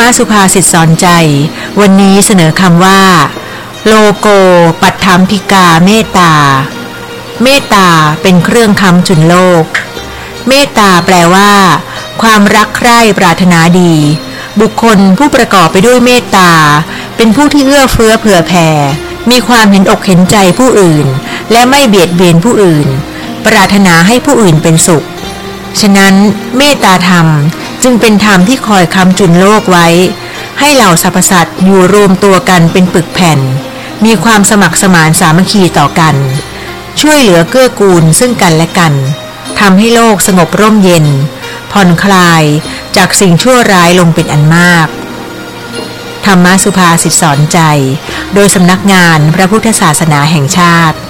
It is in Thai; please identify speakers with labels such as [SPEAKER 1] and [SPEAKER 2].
[SPEAKER 1] สุภาษิตสอนใจวันนี้เสนอคำว่าโลโกปัฏฐัมภิกาเมตตาเมตตาเป็นเครื่องค้ำจุนโลกเมตตาแปลว่าความรักใคร่ปรารถนาดีบุคคลผู้ประกอบไปด้วยเมตตาเป็นผู้ที่เอื้อเฟื้อเผื่อแผ่มีความเห็นอกเห็นใจผู้อื่นและไม่เบียดเบียนผู้อื่นปรารถนาให้ผู้อื่นเป็นสุขฉะนั้นเมตตาธรรมจึงเป็นธรรมที่คอยค้ำจุนโลกไว้ให้เหล่าสรรพสัตว์อยู่รวมตัวกันเป็นปึกแผ่นมีความสมัครสมานสามัคคีต่อกันช่วยเหลือเกื้อกูลซึ่งกันและกันทำให้โลกสงบร่มเย็นผ่อนคลายจากสิ่งชั่วร้ายลงเป็นอันมากธรรมสุภาษิตสอนใจโดยสำนักงานพระพุทธศาสนาแห่งชาติ